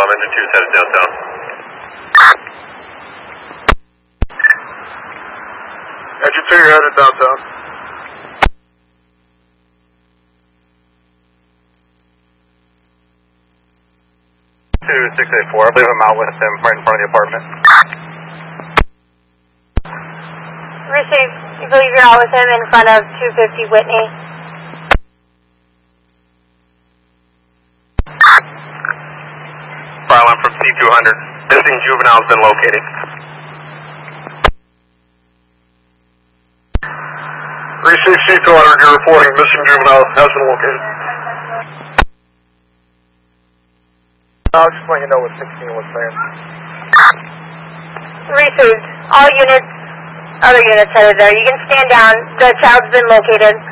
Engine 2 is headed downtown. Engine 2, you're headed downtown. Two 684. I believe I'm out with him right in front of the apartment. Receive. You believe you're out with him in front of 250 Whitney. File line from C200. Missing juvenile has been located. Receive C200, you're reporting missing juvenile has been located. I'll just let you know what 16 was saying. Received. All units, other units headed there. You can stand down. The child's been located.